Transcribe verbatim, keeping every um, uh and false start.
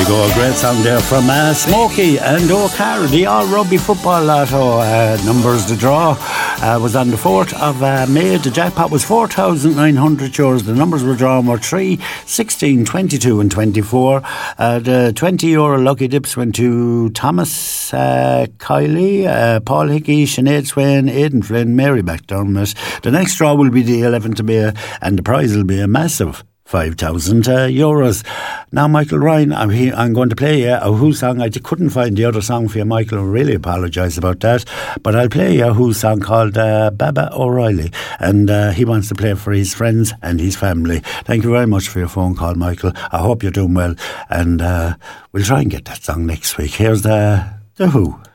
go. A great song there from uh, Smokey and O'Carroll. The All Rugby Football Lotto uh, numbers, the draw uh, was on the fourth of uh, May. The jackpot was four thousand nine hundred euros. The numbers were drawn were three, sixteen, twenty-two and twenty-four. Uh, the twenty euro lucky dips went to Thomas uh, Kiley, uh, Paul Hickey, Sinead Swain, Aidan Flynn, Mary McDermott. The next draw will be the eleventh of May, and the prize will be a massive five thousand uh, euros. Now, Michael Ryan, I'm, here, I'm going to play you a Who song. I couldn't find the other song for you, Michael. I really apologise about that. But I'll play you a Who song called uh, Baba O'Reilly. And uh, he wants to play for his friends and his family. Thank you very much for your phone call, Michael. I hope you're doing well. And uh, we'll try and get that song next week. Here's the, the Who.